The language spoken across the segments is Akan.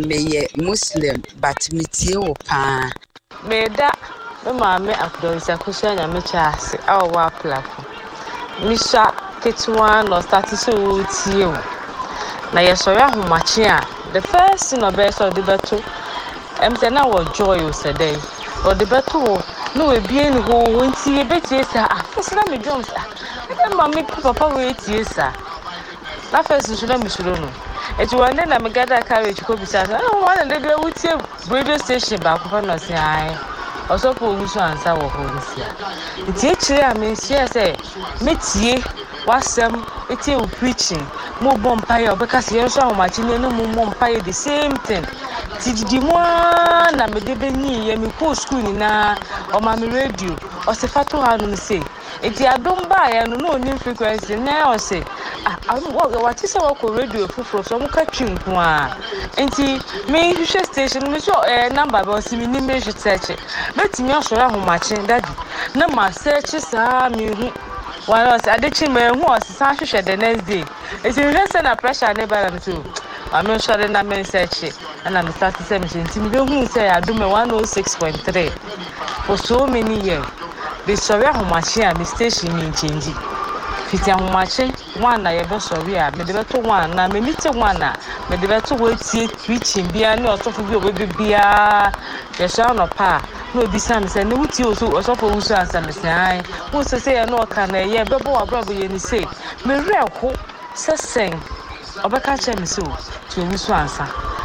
me Muslim but me tie wo pa. Meda me maame akdonsa kusha nya me chaase awa plafo. Misha ketwa no start so tie wo. Na yesori ahomache a the first thing obese o de beto say na wo joy o sedey o de beto no ebie ni ho nti ebetie sa afese na me jones e ma me papa we tie sa na first nso na me suro no eti one day na me gather carriage ko bisa na one day dey wutie radio station ba ko na se ai oso po wusu ansa wo ho nsia nti echire a me nsia say metie wasem etie u preaching mo bompaye obeka se yenso ahomachi ne no mo bompaye the same thing tididi mo na me de benyi ye me ko school ni na o ma me radio o se fato ha no se enti adom ba ya no no ni frequency na o se what is our radio fufuro so mo ka twinku a enti me hwehwe station me so number ba o se me ni me hwehwe search betimi asoro ahomachi daddy na ma search sa me hu wala se adechi me hu o se sa hwehwe the next day enti me say na pressure ne balance too I'm sure na me search and I'm starting to say me hu say I do me 106.3 for so many years. The sorry ahomachi a me station ni change. Fiti ahomachi one na ye be sorry a me de beto one na me meet one na me de beto we tie preaching bia na osofo bi obi bia ye sha no pa no bi sam say ne wuti oso osofo wusu ansam say ai wo say ye no ka na ye bebo abrabo ye ni say me reho sesen obeka che me so to wusu ansa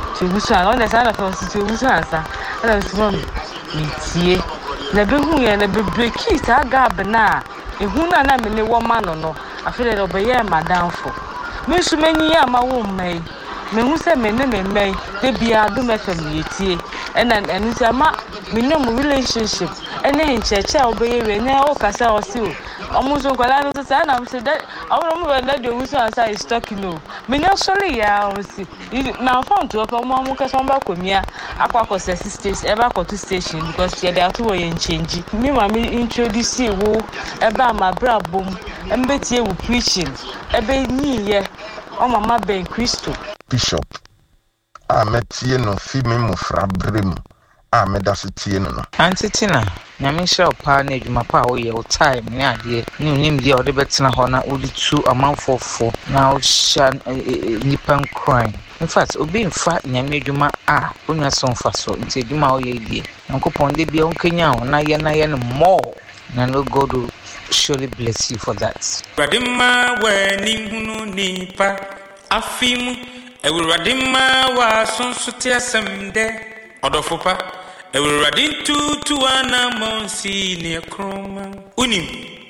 on the side of us to wusu ansa na so me tie na be hu ye na be breaki ta gab na ehu na me ne wo ma no afele no be ye madamfo me su mani ya ma wo mai me hu se me ne me mai de bia do me fam ye tie and nti ama me no relationship ene ncheche a obeye we na o kasa o si o omuzo kwala no say na me say that awon mo na de wusu ansa is talking no me no sorry ya o si na phone to opa mo kasa mba komia akwa sisters eba to station because they are to we change me ma me introduce wo eba ma brabom embetie wo preaching ebe niye o mama ben Christo Bishop ametie no fi me mufra brem amedasetie no antitina nyame hye opa na adwuma pa wo ye o time ne ade ne unim dia ode betena ho na odi tu amanfofo na o hya nipan crime. In fact obi mfa nyame adwuma a onwa so mfa so nti adwuma wo ye die nkopon de bia onkanya ho na ye no more na no God will surely bless you for that. Radima we ni hunu nipa afimu ewuradima wa sonsote asemde odofopa ewuradin tutu ana monsi ne kroma unim